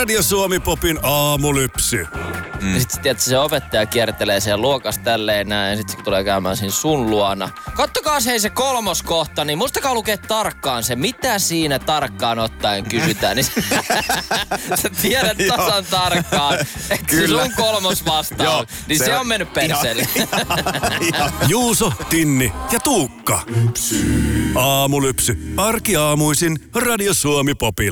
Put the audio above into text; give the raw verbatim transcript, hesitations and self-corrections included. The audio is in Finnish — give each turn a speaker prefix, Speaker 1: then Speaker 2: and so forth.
Speaker 1: Radio Suomi Popin aamulypsy.
Speaker 2: Mm. Ja sit tiedätkö, se opettaja kiertelee siellä luokassa tälleen näin, ja sit se kun tulee käymään siinä sun luona. Kattokaa hei se kolmoskohta, niin muistakaa lukea tarkkaan se, mitä siinä tarkkaan ottaen kysytään. Niin sä tiedät tasan tarkkaan, että se sun kolmos vastaus, niin se, se on mennyt perseelle.
Speaker 1: Juuso, Tinni ja Tuukka. Aamulypsy. Arkiaamuisin Radio Suomi Popilla.